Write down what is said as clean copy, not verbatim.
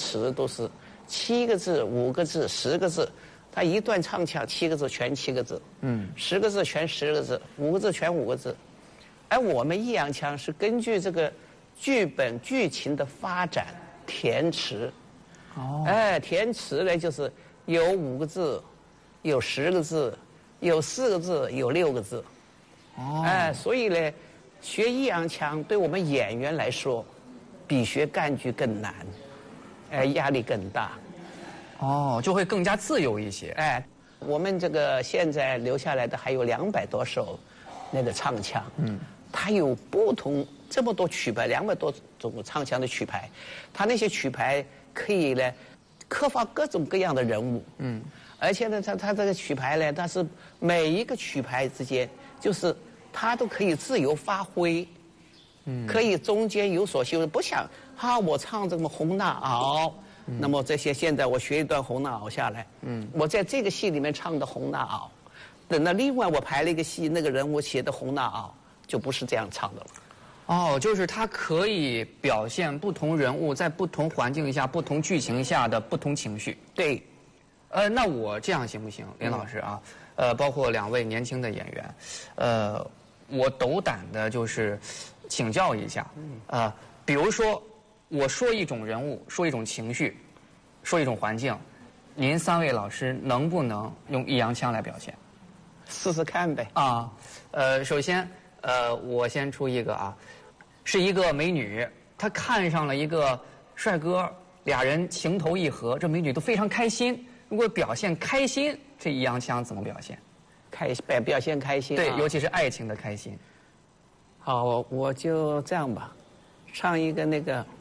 词都是7个字、5个字、10个字，他一段唱腔7个字全7个字，10个字全10个字，5个字全5个字。而我们抑扬腔是根据这个剧本剧情的发展填词。填词呢就是有5个字，有10个字，有4个字，有6个字。所以呢，学抑扬腔对我们演员来说，比学赣剧更难，压力更大。 就会更加自由一些。 我们这个现在留下来的还有200多首那个唱腔，它有不同这么多曲牌，200多种唱腔的曲牌，它那些曲牌可以呢刻画各种各样的人物，而且呢，它这个曲牌呢，它是每一个曲牌之间，就是它都可以自由发挥，可以中间有所修，不像我唱这么红娜袄。那么这些现在我学一段红娜袄下来，我在这个戏里面唱的红娜袄，等到另外我排了一个戏，那个人物写的红娜袄就不是这样唱的了。 就是它可以表现不同人物在不同环境下、不同剧情下的不同情绪。 对， 那我这样行不行，林老师啊？包括2位年轻的演员，我斗胆的就是请教一下，比如说。我说一种人物，说一种情绪，说一种环境，您3位老师能不能用抑扬腔来表现？ 试试看呗。 首先，我先出一个是一个美女，她看上了一个帅哥，俩人情投意合，这美女都非常开心。如果表现开心，这抑扬腔怎么表现？ 表现开心。 对，尤其是爱情的开心。 好，我就这样吧，唱一个那个。